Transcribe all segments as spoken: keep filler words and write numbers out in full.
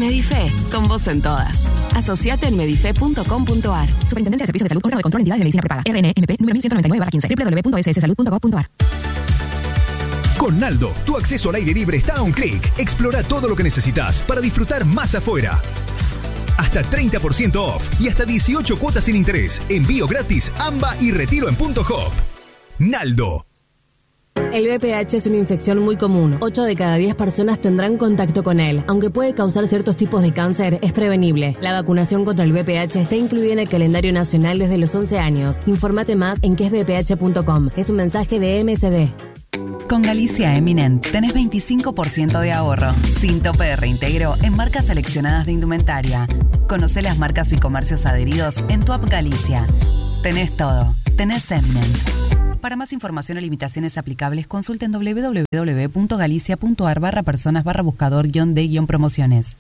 Medife, con vos en todas. Asociate en medife punto com punto ar. Superintendencia de Servicios de Salud, órgano de control de entidades de medicina prepaga. R N M P número mil ciento noventa y nueve barra quince. doble u doble u doble u punto s s salud punto gov punto ar. Con Naldo, tu acceso al aire libre está a un clic. Explora todo lo que necesitas para disfrutar más afuera. Hasta treinta por ciento off y hasta dieciocho cuotas sin interés. Envío gratis, AMBA y retiro en punto hop. Naldo. El V P H es una infección muy común. ocho de cada diez personas tendrán contacto con él. Aunque puede causar ciertos tipos de cáncer, es prevenible. La vacunación contra el V P H está incluida en el calendario nacional desde los once años. Infórmate más en que es v p h punto com. Es un mensaje de M S D. Con Galicia Eminent tenés veinticinco por ciento de ahorro, sin tope de reintegro en marcas seleccionadas de indumentaria. Conocé las marcas y comercios adheridos en tu app Galicia. Tenés todo. Tenés Eminent. Para más información o limitaciones aplicables, consulta en doble u doble u doble u punto galicia punto ar barra personas barra buscador guión de guión promociones.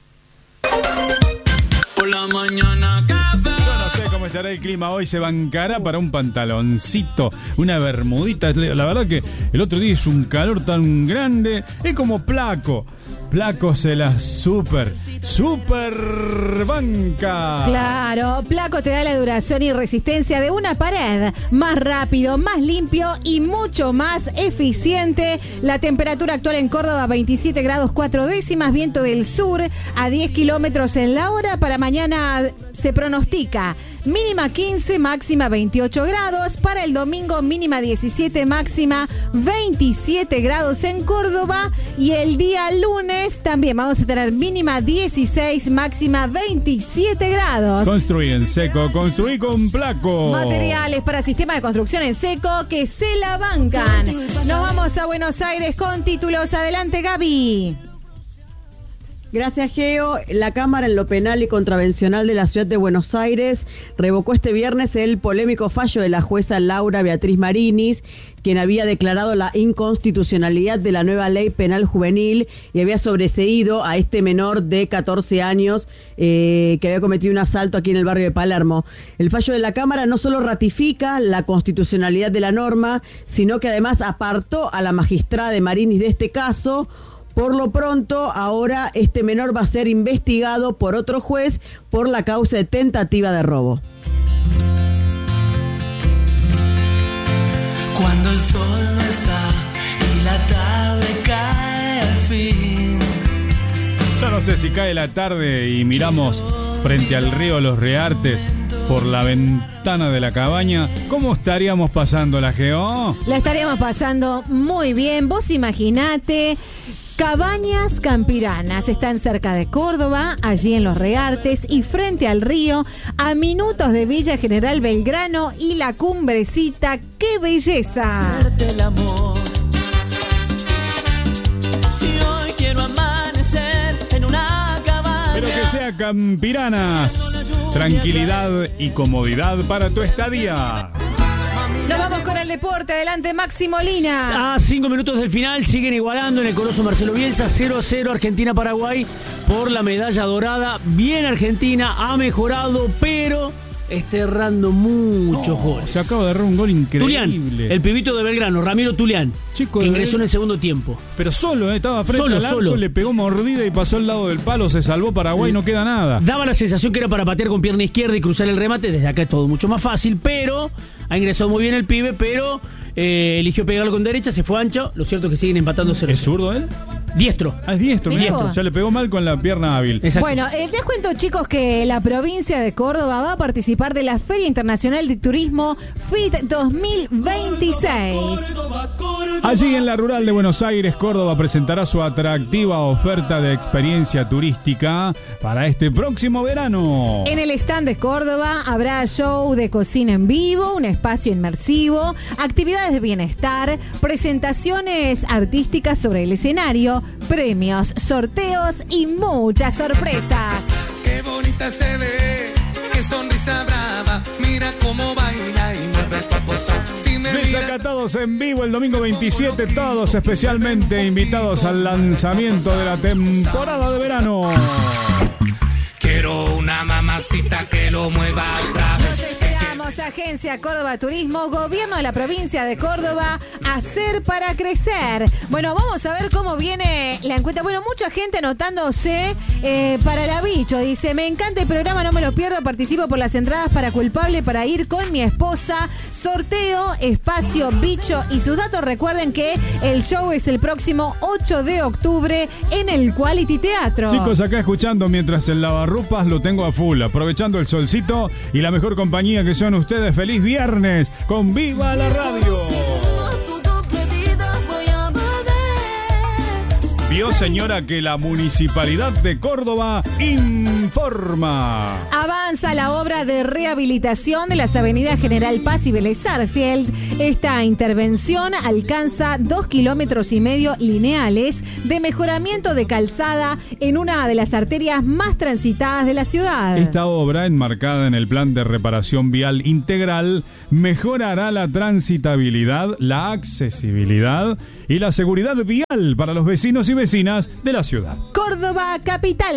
Por la mañana café. Yo no sé cómo estará el clima hoy. Se bancará para un pantaloncito, una bermudita. La verdad que el otro día es un calor tan grande. Es como Placo. Placo se la super, super banca. Claro, Placo te da la duración y resistencia de una pared. Más rápido, más limpio y mucho más eficiente. La temperatura actual en Córdoba, veintisiete grados cuatro décimas, viento del sur a diez kilómetros en la hora. Para mañana se pronostica mínima quince, máxima veintiocho grados. Para el domingo, mínima diecisiete, máxima veintisiete grados en Córdoba. Y el día lunes también vamos a tener mínima dieciséis, máxima veintisiete grados. Construí en seco, construí con Placo. Materiales para sistemas de construcción en seco que se la bancan. Nos vamos a Buenos Aires con títulos. Adelante, Gaby. Gracias, Geo. La Cámara en lo Penal y Contravencional de la Ciudad de Buenos Aires revocó este viernes el polémico fallo de la jueza Laura Beatriz Marinis, quien había declarado la inconstitucionalidad de la nueva ley penal juvenil y había sobreseído a este menor de catorce años eh, que había cometido un asalto aquí en el barrio de Palermo. El fallo de la Cámara no solo ratifica la constitucionalidad de la norma, sino que además apartó a la magistrada de Marinis de este caso. Por lo pronto, ahora este menor va a ser investigado por otro juez por la causa de tentativa de robo. Cuando el sol no está y la tarde cae al fin. Yo no sé si cae la tarde y miramos frente al río Los Reartes por la ventana de la cabaña, ¿cómo estaríamos pasando la Geo? La estaríamos pasando muy bien. Vos imaginate. Cabañas Campiranas están cerca de Córdoba, allí en Los Reartes y frente al río, a minutos de Villa General Belgrano y la Cumbrecita. ¡Qué belleza! El amor. Y hoy quiero amanecer en una cabaña. Pero que sea Campiranas. Tranquilidad y comodidad para tu estadía. Nos vamos con el deporte. Adelante, Maxi Molina. A cinco minutos del final siguen igualando en el Coloso Marcelo Bielsa. cero a cero Argentina-Paraguay por la medalla dorada. Bien Argentina, ha mejorado, pero está errando muchos no, goles. Se acaba de errar un gol increíble. Tulián, el pibito de Belgrano, Ramiro Tulián, Chico que ingresó en el segundo tiempo. Pero solo, eh, estaba frente solo, al arco, solo. Le pegó mordida y pasó al lado del palo, se salvó Paraguay, sí. No queda nada. Daba la sensación que era para patear con pierna izquierda y cruzar el remate. Desde acá es todo mucho más fácil, pero ha ingresado muy bien el pibe, pero eh, eligió pegarlo con derecha, se fue ancho. Lo cierto es que siguen empatando cero. ¿Es zurdo él? Diestro. Ah, es diestro, diestro. Ya le pegó mal con la pierna hábil. Exacto. Bueno, eh, les cuento, chicos, que la provincia de Córdoba va a participar de la Feria Internacional de Turismo F I T dos mil veintiséis. Allí en la rural de Buenos Aires, Córdoba presentará su atractiva oferta de experiencia turística para este próximo verano. En el stand de Córdoba habrá show de cocina en vivo, un espacio inmersivo, actividades de bienestar, presentaciones artísticas sobre el escenario, premios, sorteos y muchas sorpresas. Qué bonita se ve, qué sonrisa brava, mira cómo baila y mueve el cuerpo. Si me Desacatados en vivo el domingo veintisiete, todos especialmente invitados al lanzamiento de la temporada de verano. Quiero una mamacita que lo mueva otra vez. Somos Agencia Córdoba Turismo, Gobierno de la Provincia de Córdoba, hacer para crecer. Bueno, vamos a ver cómo viene la encuesta. Bueno, mucha gente anotándose eh, para la bicho. Dice, me encanta el programa, no me lo pierdo, participo por las entradas para Culpable para ir con mi esposa. Sorteo, espacio, bicho y sus datos. Recuerden que el show es el próximo ocho de octubre en el Quality Teatro. Chicos, acá escuchando mientras el lavarropas lo tengo a full, aprovechando el solcito y la mejor compañía que son ustedes. Feliz viernes con Viva la Radio. Vio, señora, que la Municipalidad de Córdoba informa. Avanza la obra de rehabilitación de las avenidas General Paz y Vélez Sarsfield. Esta intervención alcanza dos kilómetros y medio lineales de mejoramiento de calzada en una de las arterias más transitadas de la ciudad. Esta obra, enmarcada en el Plan de Reparación Vial Integral, mejorará la transitabilidad, la accesibilidad y la seguridad vial para los vecinos y vecinas de la ciudad. Córdoba Capital.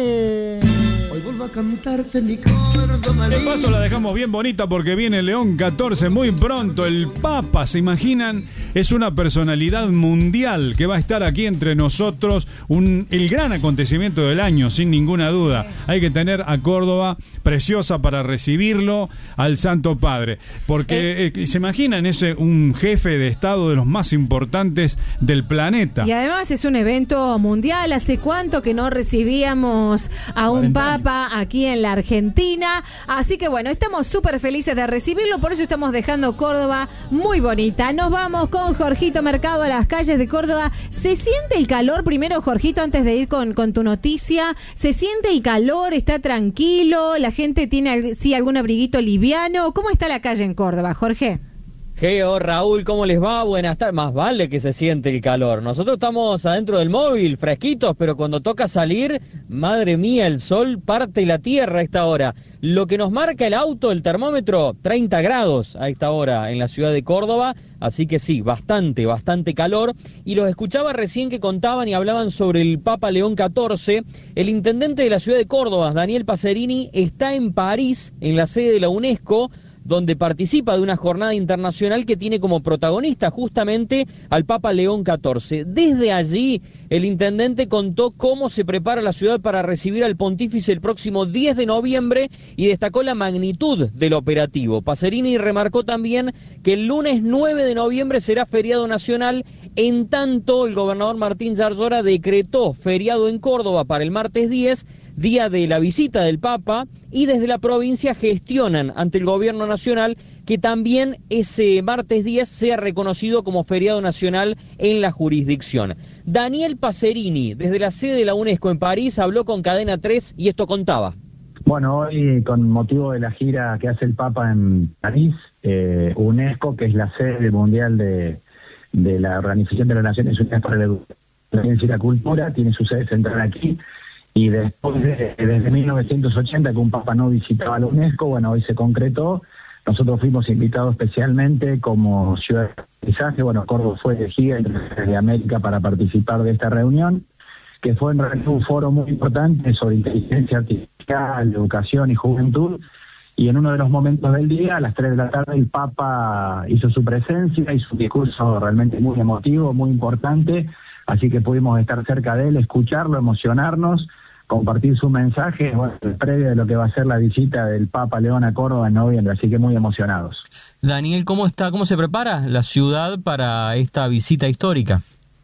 Hoy vuelvo a cantarte mi Córdoba. De paso la dejamos bien bonita porque viene León catorce muy pronto. El Papa, ¿se imaginan? Es una personalidad mundial que va a estar aquí entre nosotros. Un, el gran acontecimiento del año, sin ninguna duda. Hay que tener a Córdoba preciosa para recibirlo al Santo Padre. Porque, eh, ¿se imaginan? ese un jefe de Estado de los más importantes del planeta. Y además es un evento mundial. ¿Hace cuánto que no recibíamos a un Papa aquí en la Argentina? Así que bueno, estamos súper felices de recibirlo, por eso estamos dejando Córdoba muy bonita. Nos vamos con Jorgito Mercado a las calles de Córdoba. ¿Se siente el calor? Primero, Jorgito, antes de ir con, con tu noticia, ¿se siente el calor? ¿Está tranquilo? ¿La gente tiene sí algún abriguito liviano? ¿Cómo está la calle en Córdoba, Jorge? Geo, Raúl, ¿cómo les va? Buenas tardes. Más vale que se siente el calor. Nosotros estamos adentro del móvil, fresquitos, pero cuando toca salir, madre mía, el sol parte la tierra a esta hora. Lo que nos marca el auto, el termómetro, treinta grados a esta hora en la ciudad de Córdoba. Así que sí, bastante, bastante calor. Y los escuchaba recién que contaban y hablaban sobre el Papa León catorce. El intendente de la ciudad de Córdoba, Daniel Pacerini, está en París, en la sede de la UNESCO, donde participa de una jornada internacional que tiene como protagonista justamente al Papa León catorce. Desde allí, el intendente contó cómo se prepara la ciudad para recibir al pontífice el próximo diez de noviembre y destacó la magnitud del operativo. Pacerini remarcó también que el lunes nueve de noviembre será feriado nacional. En tanto, el gobernador Martín Yarlora decretó feriado en Córdoba para el martes diez, día de la visita del Papa, y desde la provincia gestionan ante el gobierno nacional que también ese martes diez sea reconocido como feriado nacional en la jurisdicción. Daniel Pacerini, desde la sede de la UNESCO en París, habló con Cadena tres y esto contaba. Bueno, hoy con motivo de la gira que hace el Papa en París, eh, UNESCO, que es la sede mundial de, de la Organización de las Naciones Unidas para la Educación y la Cultura, tiene su sede central aquí. Y después, de, desde mil novecientos ochenta, que un Papa no visitaba la UNESCO, bueno, hoy se concretó. Nosotros fuimos invitados especialmente como ciudad de aprendizaje. Bueno, Córdoba fue elegida entre las de América para participar de esta reunión, que fue en realidad un foro muy importante sobre inteligencia artificial, educación y juventud. Y en uno de los momentos del día, a las tres de la tarde, el Papa hizo su presencia, hizo un discurso realmente muy emotivo, muy importante. Así que pudimos estar cerca de él, escucharlo, emocionarnos, compartir su mensaje, bueno, previo de lo que va a ser la visita del Papa León a Córdoba en noviembre, así que muy emocionados. Daniel, ¿cómo está, cómo se prepara la ciudad para esta visita histórica?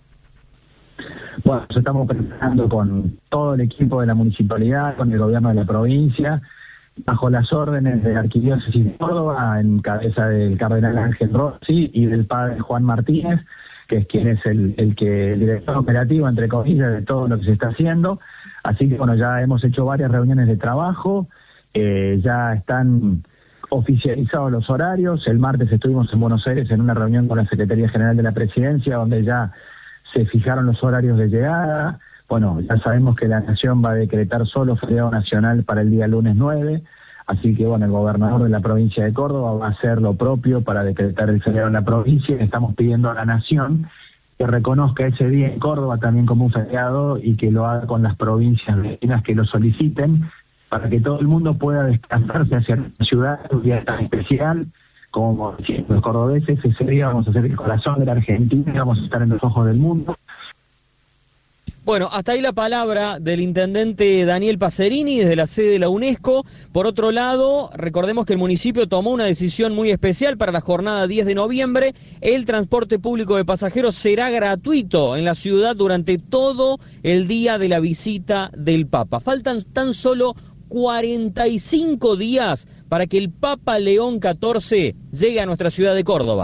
Bueno, nos estamos preparando con todo el equipo de la municipalidad, con el gobierno de la provincia, bajo las órdenes de la Arquidiócesis de Córdoba, en cabeza del cardenal Ángel Rossi y del padre Juan Martínez, que es quien es el, el que el director operativo, entre comillas, de todo lo que se está haciendo. Así que, bueno, ya hemos hecho varias reuniones de trabajo, eh, ya están oficializados los horarios. El martes estuvimos en Buenos Aires en una reunión con la Secretaría General de la Presidencia, donde ya se fijaron los horarios de llegada. Bueno, ya sabemos que la Nación va a decretar solo feriado nacional para el día lunes nueve, así que, bueno, el gobernador de la provincia de Córdoba va a hacer lo propio para decretar el feriado en la provincia. Estamos pidiendo a la Nación que reconozca ese día en Córdoba también como un feriado y que lo haga con las provincias vecinas que lo soliciten. para que todo el mundo pueda desplazarse hacia la ciudad, un día tan especial, como los cordobeses, ese día vamos a ser el corazón de la Argentina, vamos a estar en los ojos del mundo. Bueno, hasta ahí la palabra del intendente Daniel Pacerini desde la sede de la UNESCO. Por otro lado, recordemos que el municipio tomó una decisión muy especial para la jornada diez de noviembre. El transporte público de pasajeros será gratuito en la ciudad durante todo el día de la visita del Papa. Faltan tan solo cuarenta y cinco días para que el Papa León catorce llegue a nuestra ciudad de Córdoba.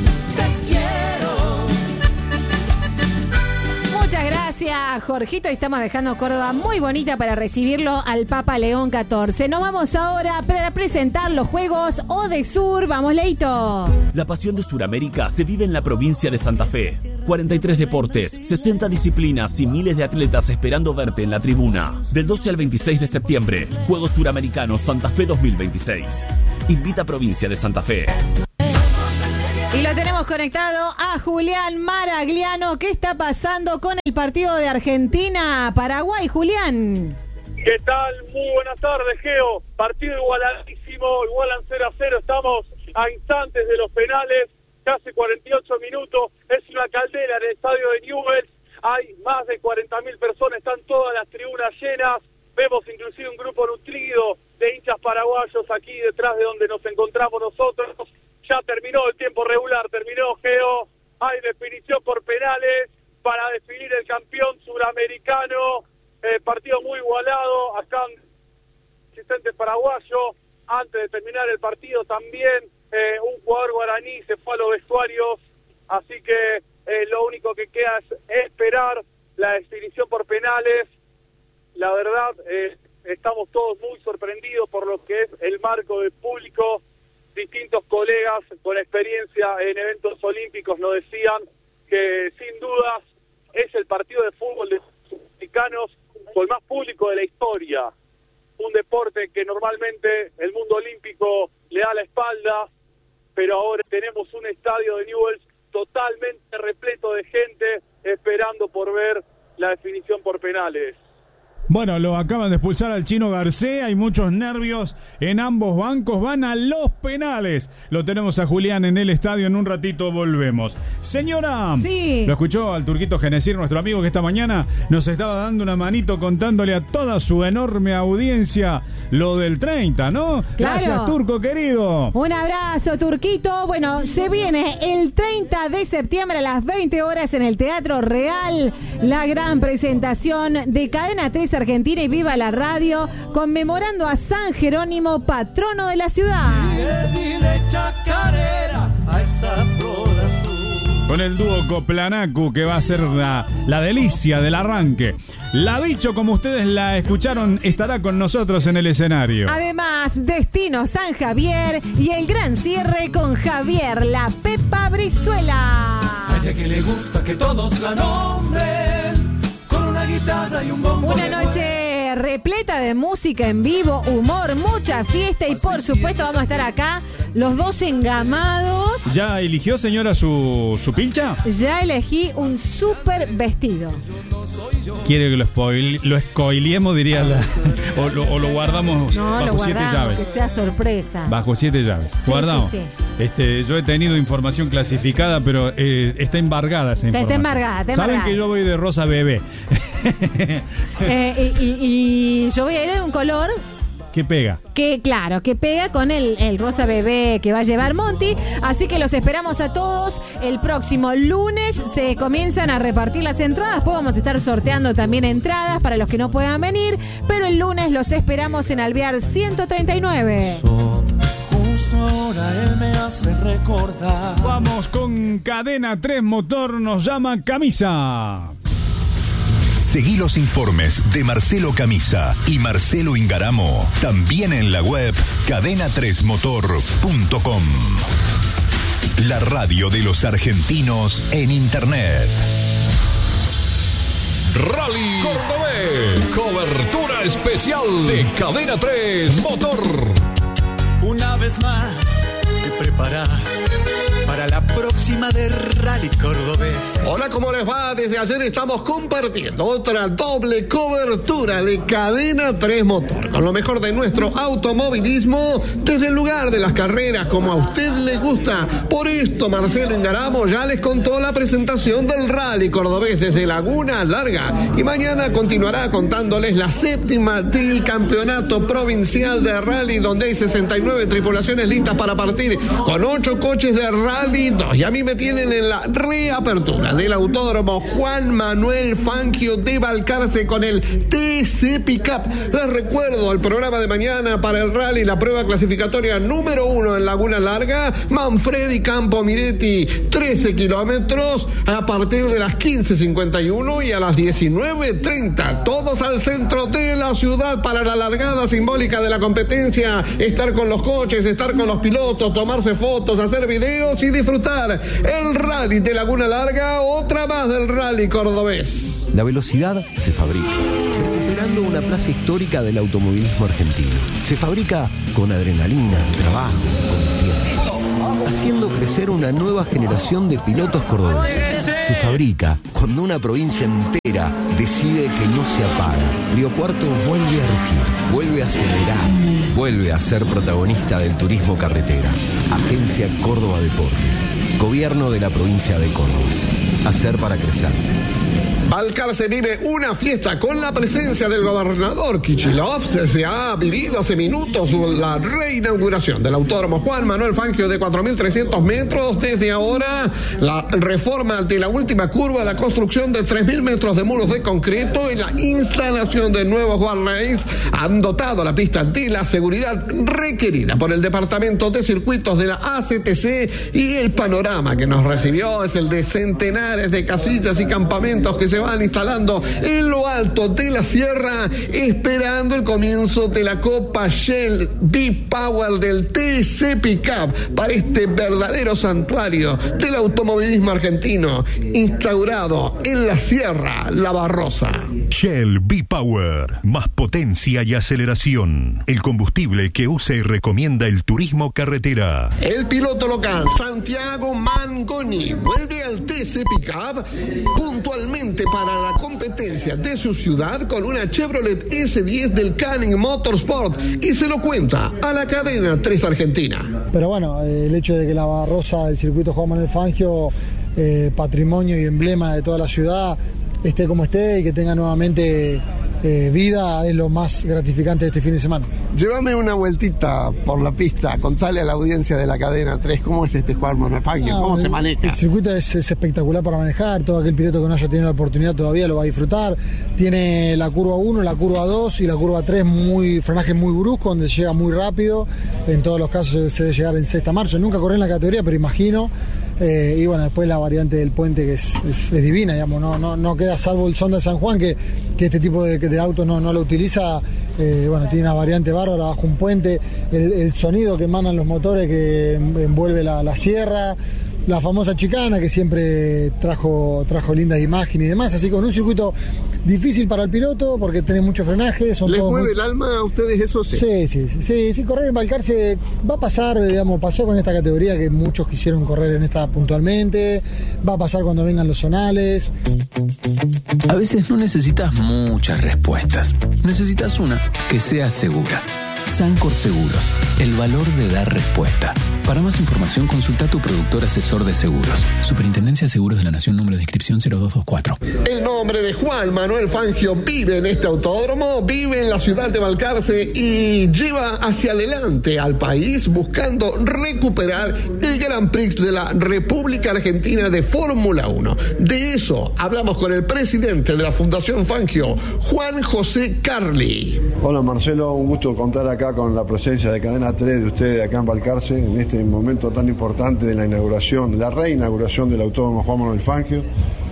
Gracias, Jorgito. Estamos dejando Córdoba muy bonita para recibirlo al Papa León catorce. Nos vamos ahora para presentar los Juegos Odesur. Vamos, Leito. La pasión de Sudamérica se vive en la provincia de Santa Fe. cuarenta y tres deportes, sesenta disciplinas y miles de atletas esperando verte en la tribuna. Del doce al veintiséis de septiembre, Juegos Suramericanos Santa Fe dos mil veintiséis. Invita a Provincia de Santa Fe. Y lo tenemos conectado a Julián Maragliano. ¿Qué está pasando con el partido de Argentina-Paraguay, Julián? ¿Qué tal? Muy buenas tardes, Geo. Partido igualadísimo, igualan cero a cero. Estamos a instantes de los penales, casi cuarenta y ocho minutos. Es una caldera en el estadio de Newell's. Hay más de cuarenta mil personas, están todas las tribunas llenas. Vemos inclusive un grupo nutrido de hinchas paraguayos aquí detrás de donde nos encontramos nosotros. Ya terminó el tiempo regular, terminó, Geo. Hay definición por penales para definir el campeón suramericano. Eh, partido muy igualado. Acá asistente paraguayo. Antes de terminar el partido también eh, un jugador guaraní se fue a los vestuarios. Así que eh, lo único que queda es esperar la definición por penales. La verdad, eh, estamos todos muy sorprendidos por lo que es el marco del público. Distintos colegas con experiencia en eventos olímpicos nos decían que sin dudas es el partido de fútbol de los sudamericanos con más público de la historia. Un deporte que normalmente el mundo olímpico le da la espalda, pero ahora tenemos un estadio de Newell's totalmente repleto de gente esperando por ver la definición por penales. Bueno, lo acaban de expulsar al Chino García, hay muchos nervios en ambos bancos, van a los penales. Lo tenemos a Julián en el estadio, en un ratito volvemos. Señora, sí. Lo escuchó al Turquito Genesir, nuestro amigo que esta mañana nos estaba dando una manito contándole a toda su enorme audiencia lo del treinta, ¿no? Claro. Gracias, Turco querido. Un abrazo, Turquito. Bueno, se viene el treinta de septiembre a las veinte horas en el Teatro Real, la gran presentación de Cadena tres Argentina y Viva la Radio, conmemorando a San Jerónimo, patrono de la ciudad. Dile chacarera a esa flor azul. Con el dúo Coplanacu, que va a ser la, la delicia del arranque. La Bicho, como ustedes la escucharon, estará con nosotros en el escenario. Además, Destino San Javier y el gran cierre con Javier La Pepa Brizuela. A ella que le gusta que todos la nombren, con una guitarra y un bombo. Una noche repleta de música en vivo, humor, mucha fiesta y por supuesto vamos a estar acá los dos engamados. ¿Ya eligió, señora, su, su pilcha? Ya elegí un súper vestido. ¿Quiere que lo, spoil, lo escoiliemos, diría la, o, lo, o lo guardamos no, bajo lo siete guardamos, llaves? Que sea sorpresa. Bajo siete llaves. Sí, Guardamos. sí, sí. Este, yo he tenido información clasificada, pero eh, está embargada esa información. Está embargada, está Saben embargada. que yo voy de rosa bebé. eh, y, y, y yo voy a ir en un color ¿Qué pega? que, claro, que pega con el, el rosa bebé que va a llevar Monty. Así que los esperamos a todos. El próximo lunes se comienzan a repartir las entradas. Después vamos a estar sorteando también entradas para los que no puedan venir. Pero el lunes los esperamos en Alvear ciento treinta y nueve. Justo ahora él me hace recordar. Vamos con Cadena tres Motor, nos llama Camisa. Seguí los informes de Marcelo Camisa y Marcelo Ingaramo también en la web cadena tres motor punto com. La radio de los argentinos en internet. Rally Cordobés, cobertura especial de Cadena tres Motor. Una vez más te preparas para la próxima de Rally Cordobés. Hola, ¿cómo les va? Desde ayer estamos compartiendo otra doble cobertura de Cadena tres Motor, con lo mejor de nuestro automovilismo desde el lugar de las carreras, como a usted le gusta. Por esto, Marcelo Ingaramo ya les contó la presentación del Rally Cordobés desde Laguna Larga, y mañana continuará contándoles la séptima del campeonato provincial de rally, donde hay sesenta y nueve tripulaciones listas para partir con ocho coches de Rally dos. Y a mí me tienen en la reapertura del Autódromo Juan Manuel Fangio de Balcarce con el T C Pickup. Les recuerdo el programa de mañana para el Rally, la prueba clasificatoria número uno en Laguna Larga, Manfredi Campo Miretti, trece kilómetros a partir de las quince cincuenta y uno y a las diecinueve treinta, todos al centro de la ciudad para la largada simbólica de la competencia, estar con los coches, estar con los pilotos, tomarse fotos, hacer videos y disfrutar el Rally de Laguna Larga, otra más del Rally Cordobés. La velocidad se fabrica, recuperando una plaza histórica del automovilismo argentino. Se fabrica con adrenalina, trabajo, con tiempo, haciendo crecer una nueva generación de pilotos cordobeses. Se fabrica cuando una provincia entera decide que no se apaga. Río Cuarto vuelve a rugir, vuelve a acelerar, vuelve a ser protagonista del turismo carretera. Agencia Córdoba Deportes, Gobierno de la provincia de Córdoba. Hacer para crecer. Balcarce vive una fiesta con la presencia del gobernador Kicillof. Se, se ha vivido hace minutos la reinauguración del Autódromo Juan Manuel Fangio de cuatro mil trescientos metros. Desde ahora, la reforma de la última curva, la construcción de tres mil metros de muros de concreto y la instalación de nuevos guardrails han dotado a la pista de la seguridad requerida por el Departamento de Circuitos de la A C T C, y el panorama que nos recibió es el de centenares de casillas y campamentos que se van instalando en lo alto de la sierra, esperando el comienzo de la Copa Shell V-Power del T C Pickup para este verdadero santuario del automovilismo argentino, instaurado en la Sierra La Barrosa. Shell V-Power, más potencia y aceleración. El combustible que usa y recomienda el turismo carretera. El piloto local Santiago Mangoni vuelve al T C Pickup puntualmente para la competencia de su ciudad con una Chevrolet S diez del Canning Motorsport, y se lo cuenta a la Cadena tres Argentina. Pero bueno, el hecho de que la Barrosa, el circuito Juan Manuel Fangio, eh, patrimonio y emblema de toda la ciudad, esté como esté y que tenga nuevamente eh, vida, es lo más gratificante de este fin de semana. Llévame una vueltita por la pista, contale a la audiencia de la Cadena tres cómo es este Juan Manuel Fangio, no, cómo el, se maneja. El circuito es, es espectacular para manejar, todo aquel piloto que no haya tenido la oportunidad todavía lo va a disfrutar. Tiene la curva uno, la curva dos y la curva tres, muy frenaje muy brusco, donde llega muy rápido. En todos los casos se debe llegar en sexta marcha. Nunca corrí en la categoría, pero imagino. Eh, y bueno, después la variante del puente, que es, es, es divina, digamos, no, no, no queda salvo el Sonda de San Juan, que, que este tipo de, de autos no, no lo utiliza. Eh, bueno, tiene una variante bárbara bajo un puente, el, el sonido que emanan los motores que envuelve la, la sierra, la famosa chicana que siempre trajo, trajo lindas imágenes y demás, así que con un circuito difícil para el piloto porque tiene mucho frenaje. Son ¿Les todos mueve muy... el alma a ustedes eso? Sí, sí, sí, sí, sí, sí, correr en Balcarce va a pasar, digamos, pasó con esta categoría que muchos quisieron correr en esta puntualmente, va a pasar cuando vengan los zonales. A veces no necesitas muchas respuestas, necesitas una que sea segura. Sancor Seguros, el valor de dar respuesta. Para más información, consulta a tu productor asesor de seguros. Superintendencia de Seguros de la Nación, número de inscripción cero dos dos cuatro. El nombre de Juan Manuel Fangio vive en este autódromo, vive en la ciudad de Balcarce y lleva hacia adelante al país buscando recuperar el Grand Prix de la República Argentina de Fórmula uno. De eso hablamos con el presidente de la Fundación Fangio, Juan José Carli. Hola Marcelo, un gusto contar acá con la presencia de Cadena tres de ustedes acá en Balcarce en este momento tan importante de la inauguración, de la reinauguración del Autódromo Juan Manuel Fangio.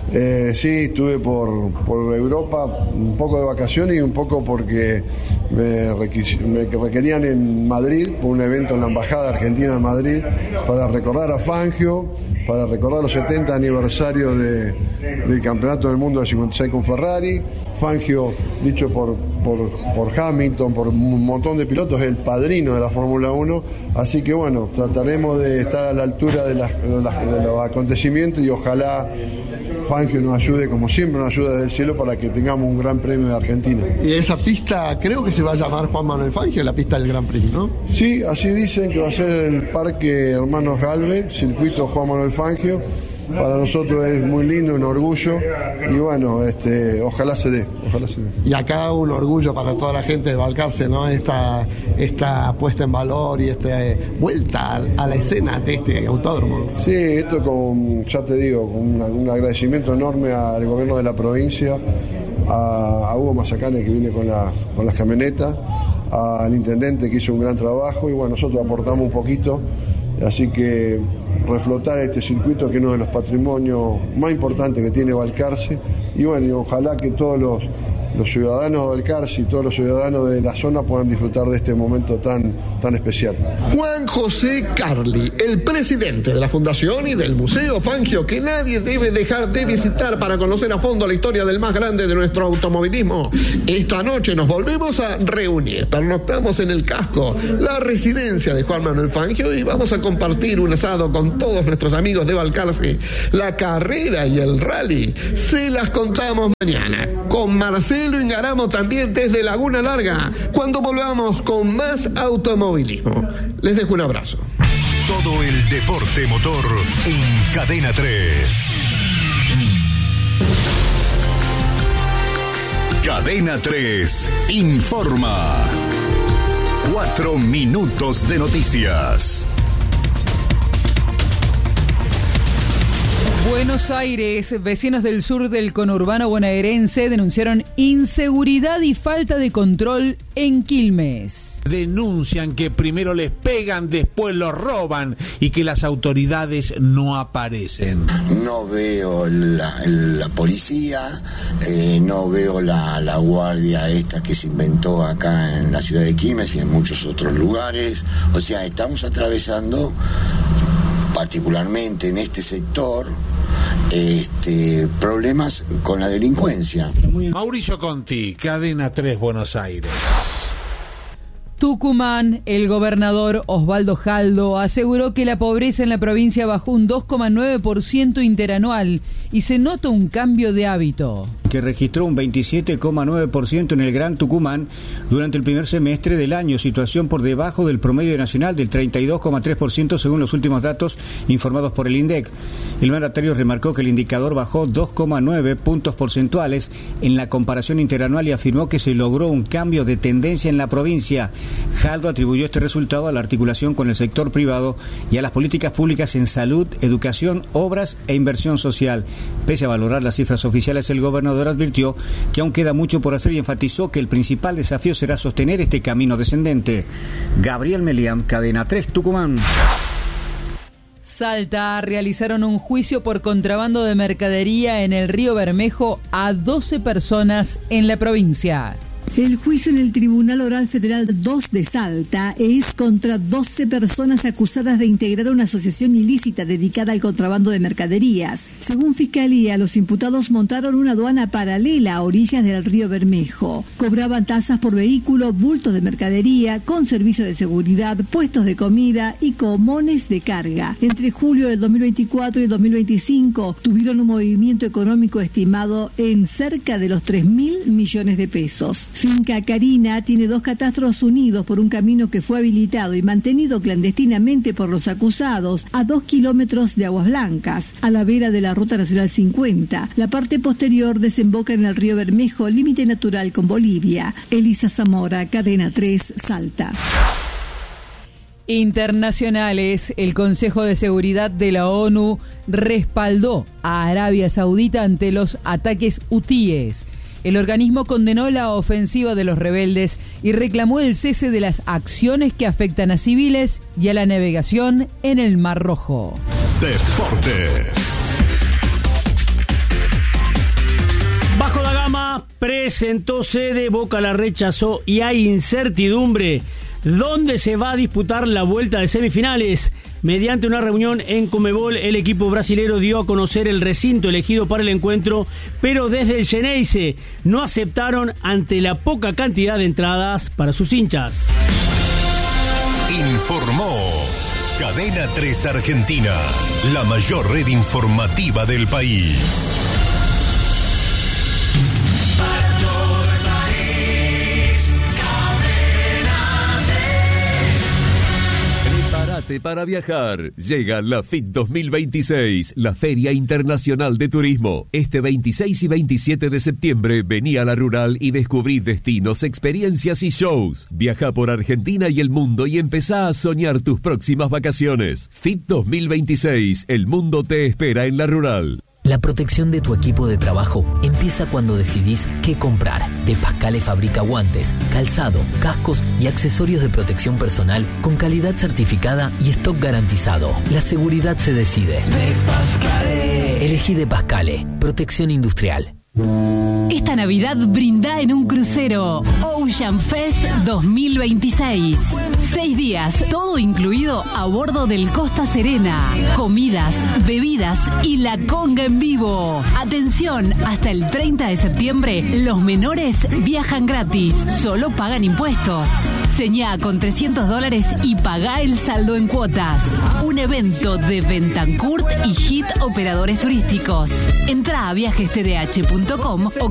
Eh, sí, estuve por, por Europa un poco de vacaciones y un poco porque me, requis, me requerían en Madrid por un evento en la Embajada Argentina en Madrid para recordar a Fangio, para recordar los setenta aniversarios de, del Campeonato del Mundo de cincuenta y seis con Ferrari. Fangio, dicho por, por, por Hamilton, por un montón de pilotos, es el padrino de la Fórmula uno, así que bueno, trataremos de estar a la altura de, las, de, las, de los acontecimientos y ojalá Fangio nos ayude, como siempre nos ayuda desde el cielo, para que tengamos un gran premio de Argentina. Y esa pista creo que se va a llamar Juan Manuel Fangio, la pista del Gran Prix, ¿no? Sí, así dicen que va a ser el Parque Hermanos Galvez, circuito Juan Manuel Fangio. Para nosotros es muy lindo, un orgullo, y bueno, este, ojalá se dé, ojalá se dé. Y acá un orgullo para toda la gente de Balcarce, ¿no? Esta, esta puesta en valor y esta vuelta a la escena de este autódromo. Sí, esto con, ya te digo, con una, un agradecimiento enorme al gobierno de la provincia, a, a Hugo Mazacane, que viene con, la, con las camionetas, al intendente, que hizo un gran trabajo, y bueno, nosotros aportamos un poquito, así que reflotar este circuito, que es uno de los patrimonios más importantes que tiene Balcarce, y bueno, y ojalá que todos los, los ciudadanos de Balcarce y todos los ciudadanos de la zona puedan disfrutar de este momento tan, tan especial. Juan José Carli, el presidente de la Fundación y del Museo Fangio, que nadie debe dejar de visitar para conocer a fondo la historia del más grande de nuestro automovilismo. Esta noche nos volvemos a reunir, pernoctamos en el casco, la residencia de Juan Manuel Fangio, y vamos a compartir un asado con todos nuestros amigos de Balcarce. La carrera y el rally se las contamos mañana con Marcelo Ingaramo, también desde Laguna Larga, cuando volvamos con más automovilismo. Les dejo un abrazo. Todo el deporte motor en Cadena tres. Cadena tres informa. Cuatro minutos de noticias. Buenos Aires, vecinos del sur del conurbano bonaerense denunciaron inseguridad y falta de control en Quilmes. Denuncian que primero les pegan, después los roban y que las autoridades no aparecen. No veo la, la policía, eh, no veo la, la guardia esta que se inventó acá en la ciudad de Quilmes y en muchos otros lugares. O sea, estamos atravesando, particularmente en este sector, este, problemas con la delincuencia. Mauricio Conti, Cadena tres, Buenos Aires. Tucumán, el gobernador Osvaldo Jaldo aseguró que la pobreza en la provincia bajó un dos coma nueve por ciento interanual y se nota un cambio de hábito. Que registró un veintisiete coma nueve por ciento en el Gran Tucumán durante el primer semestre del año, situación por debajo del promedio nacional del treinta y dos coma tres por ciento según los últimos datos informados por el INDEC. El mandatario remarcó que el indicador bajó dos coma nueve puntos porcentuales en la comparación interanual y afirmó que se logró un cambio de tendencia en la provincia. Jaldo atribuyó este resultado a la articulación con el sector privado y a las políticas públicas en salud, educación, obras e inversión social. Pese a valorar las cifras oficiales, el gobernador advirtió que aún queda mucho por hacer y enfatizó que el principal desafío será sostener este camino descendente. Gabriel Melián, Cadena tres, Tucumán. Salta realizaron un juicio por contrabando de mercadería en el río Bermejo a doce personas en la provincia. El juicio en el Tribunal Oral Federal dos de Salta es contra doce personas acusadas de integrar una asociación ilícita dedicada al contrabando de mercaderías. Según Fiscalía, los imputados montaron una aduana paralela a orillas del río Bermejo. Cobraban tasas por vehículo, bultos de mercadería, con servicio de seguridad, puestos de comida y comones de carga. Entre julio del dos mil veinticuatro y el dos mil veinticinco tuvieron un movimiento económico estimado en cerca de los tres mil millones de pesos. Finca Carina tiene dos catastros unidos por un camino que fue habilitado y mantenido clandestinamente por los acusados a dos kilómetros de Aguas Blancas, a la vera de la Ruta Nacional cincuenta. La parte posterior desemboca en el río Bermejo, límite natural con Bolivia. Elisa Zamora, Cadena tres, Salta. Internacionales, el Consejo de Seguridad de la ONU respaldó a Arabia Saudita ante los ataques hutíes. El organismo condenó la ofensiva de los rebeldes y reclamó el cese de las acciones que afectan a civiles y a la navegación en el Mar Rojo. Deportes. Pumas presentó sede, Boca la rechazó y hay incertidumbre. ¿Dónde se va a disputar la vuelta de semifinales? Mediante una reunión en Conmebol, el equipo brasilero dio a conocer el recinto elegido para el encuentro, pero desde el Xeneize no aceptaron ante la poca cantidad de entradas para sus hinchas. Informó Cadena tres Argentina, la mayor red informativa del país. Para viajar, llega la F I T dos mil veintiséis, la Feria Internacional de Turismo. Este veintiséis y veintisiete de septiembre, vení a La Rural y descubrí destinos, experiencias y shows. Viaja por Argentina y el mundo y empezá a soñar tus próximas vacaciones. F I T dos mil veintiséis, el mundo te espera en La Rural. La protección de tu equipo de trabajo empieza cuando decidís qué comprar. De Pascale fabrica guantes, calzado, cascos y accesorios de protección personal con calidad certificada y stock garantizado. La seguridad se decide. De Pascale. Elegí De Pascale. Protección industrial. Esta Navidad brinda en un crucero. Ocean Fest dos mil veintiséis. Seis días, todo incluido a bordo del Costa Serena. Comidas, bebidas y la conga en vivo. Atención, hasta el treinta de septiembre, los menores viajan gratis. Solo pagan impuestos. Señá con trescientos dólares y pagá el saldo en cuotas. Un evento de Bentancourt y Hit Operadores Turísticos. Entrá a viajes t d h punto com o